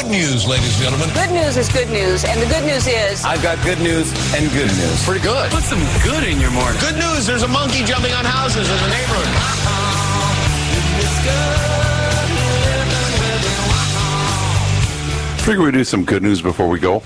news, ladies and gentlemen. Good news is good news, and the good news is... I've got good news and good news. Pretty good. Put some good in your morning. Good news, there's a monkey jumping on houses in the neighborhood. Figure we do some good news before we go.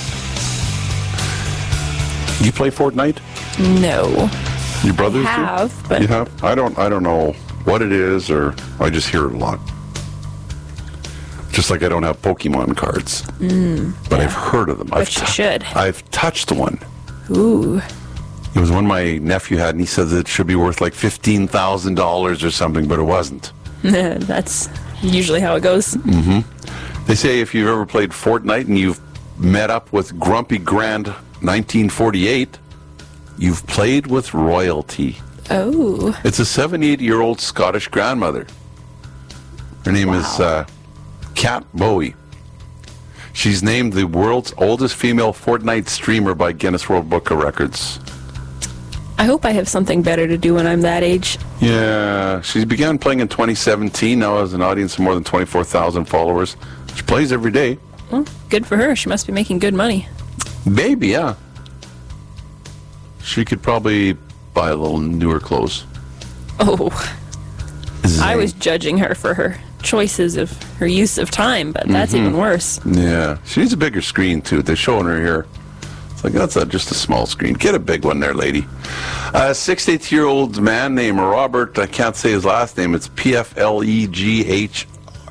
You play Fortnite? No. Your brothers have, do? but... You have? I don't know what it is, or I just hear it a lot. Just like I don't have Pokemon cards. But I've heard of them. But you should. I've touched one. Ooh. It was one my nephew had, and he said that it should be worth like $15,000 or something, but it wasn't. That's usually how it goes. They say if you've ever played Fortnite and you've met up with Grumpy Grand 1948, you've played with royalty. Oh. It's a 78-year-old Scottish grandmother. Her name is Kat Bowie. She's named the world's oldest female Fortnite streamer by Guinness World Book of Records. I hope I have something better to do when I'm that age. Yeah, she began playing in 2017, now has an audience of more than 24,000 followers. She plays every day. Well, good for her. She must be making good money. Maybe, yeah. She could probably buy a little newer clothes. Oh. I was judging her for her choices of her use of time, but that's even worse. Yeah, she needs a bigger screen, too. They're showing her here. It's like, that's just a small screen. Get a big one there, lady. A 68-year-old man named Robert, I can't say his last name, it's Pfleghardt,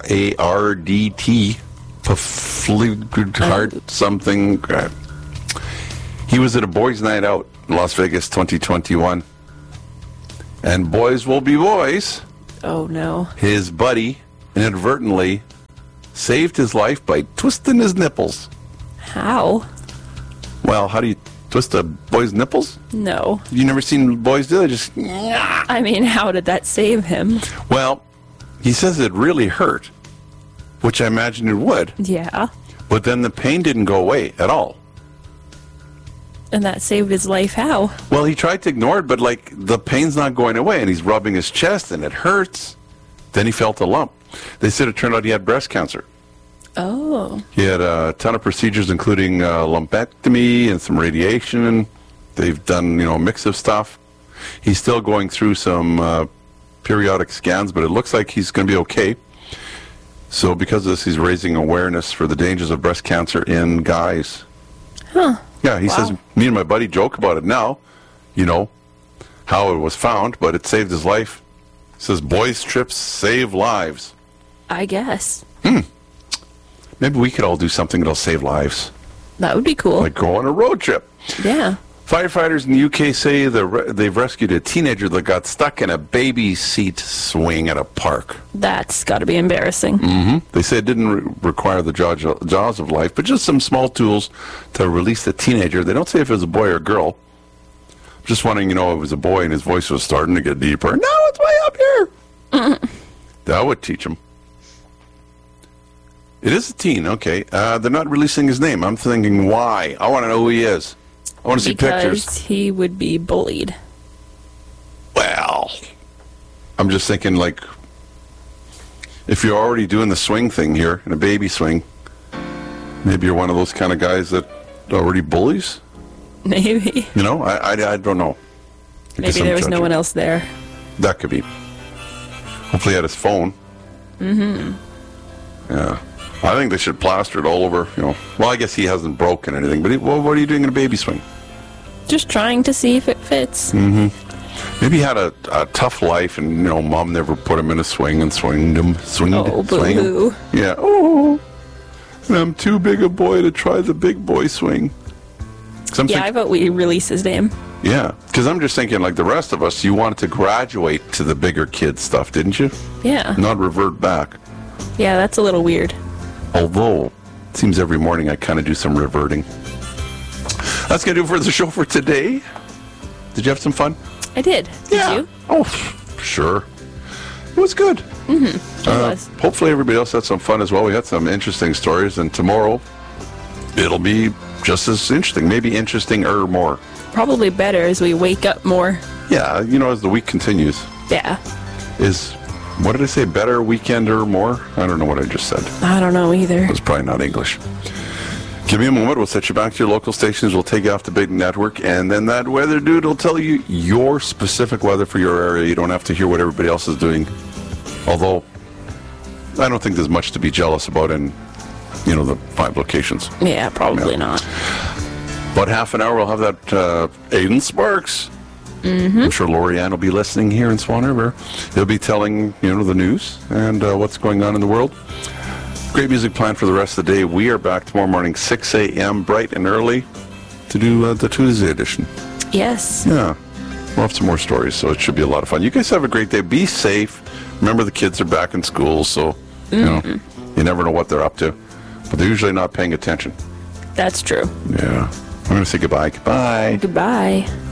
Pfleghardt something. He was at a boys' night out in Las Vegas 2021. And boys will be boys. Oh, no. His buddy inadvertently saved his life by twisting his nipples. How? Well, how do you twist a boy's nipples? No. You never seen boys do it? Just... I mean, how did that save him? Well, he says it really hurt, which I imagine it would. Yeah. But then the pain didn't go away at all. And that saved his life how? Well, he tried to ignore it, but like the pain's not going away, and he's rubbing his chest, and it hurts. Then he felt a lump. They said it turned out he had breast cancer. Oh. He had a ton of procedures, including lumpectomy and some radiation, and they've done, a mix of stuff. He's still going through some periodic scans, but it looks like he's going to be okay. So because of this, he's raising awareness for the dangers of breast cancer in guys. Huh. Yeah, he says, me and my buddy joke about it now, how it was found, but it saved his life. He says, boys' trips save lives. I guess. Maybe we could all do something that'll save lives. That would be cool. Like go on a road trip. Yeah. Firefighters in the UK say they've rescued a teenager that got stuck in a baby seat swing at a park. That's got to be embarrassing. They say it didn't require the jaws of life, but just some small tools to release the teenager. They don't say if it was a boy or a girl. Just wondering, it was a boy and his voice was starting to get deeper. No, it's way up here. That would teach him. It is a teen, okay. They're not releasing his name. I'm thinking, why? I want to know who he is. I want to see pictures. Because he would be bullied. Well, I'm just thinking, like, if you're already doing the swing thing here, in a baby swing, maybe you're one of those kind of guys that already bullies? Maybe. I don't know. Maybe there was no one else there. That could be. Hopefully he had his phone. Yeah. I think they should plaster it all over, Well, I guess he hasn't broken anything, but what are you doing in a baby swing? Just trying to see if it fits. Maybe he had a tough life, and, Mom never put him in a swing and swinged him. Oh, boo-hoo. Yeah. Oh, and I'm too big a boy to try the big boy swing. I vote we release his name. Yeah, because I'm just thinking, like the rest of us, you wanted to graduate to the bigger kid stuff, didn't you? Yeah. Not revert back. Yeah, that's a little weird. Although, it seems every morning I kind of do some reverting. That's going to do it for the show for today. Did you have some fun? I did. Did you? Oh, sure. It was good. It was. Hopefully everybody else had some fun as well. We had some interesting stories, and tomorrow it'll be just as interesting, maybe interesting-er more. Probably better as we wake up more. Yeah, as the week continues. Yeah. Is what did I say? Better weekend or more? I don't know what I just said. I don't know either. It was probably not English. Give me a moment. We'll set you back to your local stations. We'll take you off the Big Network, and then that weather dude will tell you your specific weather for your area. You don't have to hear what everybody else is doing. Although, I don't think there's much to be jealous about in, the 5 locations. Yeah, probably not. About half an hour, we'll have that Aiden Sparks. I'm sure Lorianne will be listening here in Swan River. He'll be telling, the news and what's going on in the world. Great music planned for the rest of the day. We are back tomorrow morning, 6 a.m., bright and early, to do the Tuesday edition. Yes. Yeah. We'll have some more stories, so it should be a lot of fun. You guys have a great day. Be safe. Remember, the kids are back in school, so, you never know what they're up to. But they're usually not paying attention. That's true. Yeah. I'm going to say goodbye. Goodbye. Goodbye.